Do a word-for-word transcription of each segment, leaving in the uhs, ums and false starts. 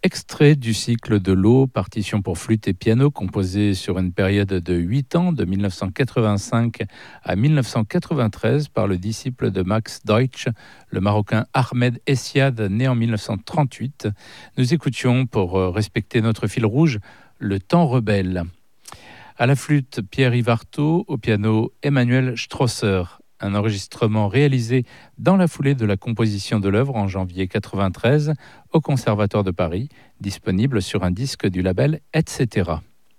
Extrait du cycle de l'eau, partition pour flûte et piano, composé sur une période de huit ans, de mille neuf cent quatre-vingt-cinq à mille neuf cent quatre-vingt-treize, par le disciple de Max Deutsch, le Marocain Ahmed Essiad, né en mille neuf cent trente-huit. Nous écoutions, pour respecter notre fil rouge, Le temps rebelle. À la flûte, Pierre-Yves Artaud, au piano, Emmanuel Strosser. Un enregistrement réalisé dans la foulée de la composition de l'œuvre en janvier quatre-vingt-treize au Conservatoire de Paris, disponible sur un disque du label et cetera.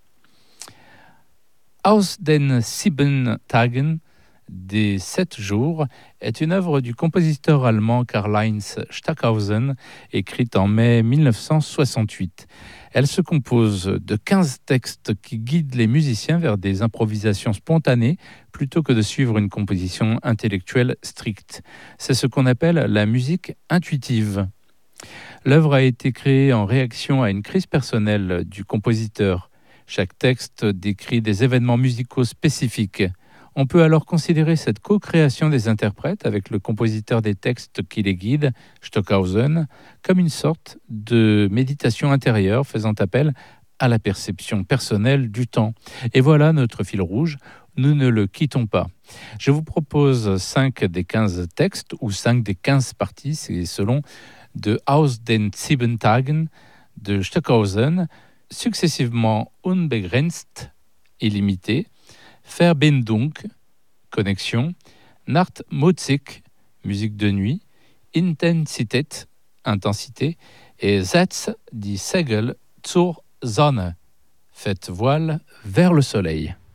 Aus den sieben Tagen, des sept jours, est une œuvre du compositeur allemand Karl-Heinz Stockhausen, écrite en mai mille neuf cent soixante-huit. Elle se compose de quinze textes qui guident les musiciens vers des improvisations spontanées plutôt que de suivre une composition intellectuelle stricte. C'est ce qu'on appelle la musique intuitive. L'œuvre a été créée en réaction à une crise personnelle du compositeur. Chaque texte décrit des événements musicaux spécifiques. On peut alors considérer cette co-création des interprètes avec le compositeur des textes qui les guide, Stockhausen, comme une sorte de méditation intérieure faisant appel à la perception personnelle du temps. Et voilà notre fil rouge, nous ne le quittons pas. Je vous propose cinq des quinze textes, ou cinq des quinze parties, c'est selon, de Aus den sieben Tagen de Stockhausen, successivement Unbegrenzt, illimité, Verbindung, connexion, Nachtmusik, musique de nuit, Intensität, intensité, et Setz die Segel zur Sonne, faites voile vers le soleil.